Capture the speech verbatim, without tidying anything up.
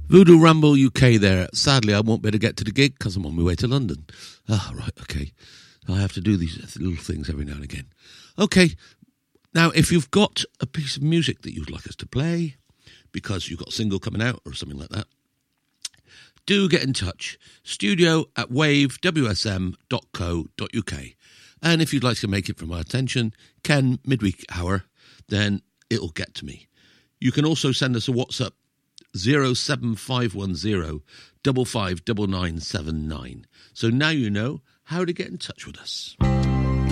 Voodoo Ramble U K there. Sadly, I won't be able to get to the gig because I'm on my way to London. Ah, right, okay. I have to do these little things every now and again. Okay, now if you've got a piece of music that you'd like us to play because you've got a single coming out or something like that, do get in touch. Studio at wave w s m dot co dot u k. And if you'd like to make it for my attention, Ken, midweek hour, then it'll get to me. You can also send us a WhatsApp, zero seven five one zero five five nine nine seven nine. So now you know how to get in touch with us.